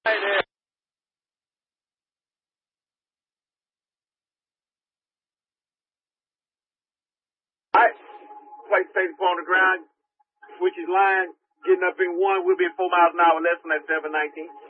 Right there. All right. Place safety on the ground. Switches line. Getting up in one. We'll be at 4 miles an hour less than that 719.